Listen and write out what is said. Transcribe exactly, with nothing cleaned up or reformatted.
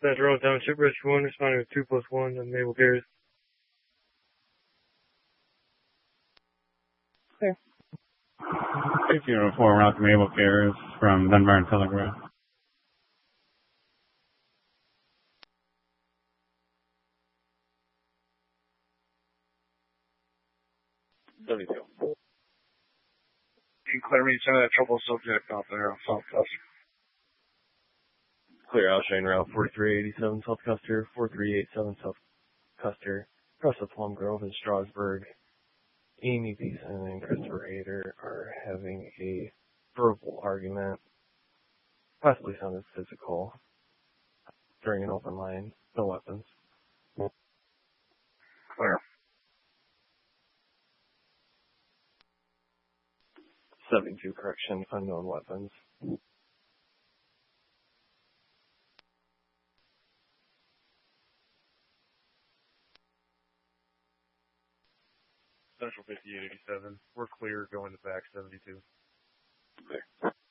Central Township Rescue one, responding with two plus one on Naval Carriers. Clear. Safety Unit four, Rock Naval Carriers from Dunbar and Telegraph. seventy-two. Can clear me some of that trouble subject out there on South Custer. Clear Outshine Route forty-three eighty-seven South Custer, forty-three eighty-seven South Custer, across the Plum Grove in Strasburg. Amy Beeson and Christopher Hayter are having a verbal argument, possibly sounded physical, during an open line. No weapons. Clear. seventy-two, correction, unknown weapons. Central fifty-eight eighty-seven. We're clear going to back seventy-two. Clear.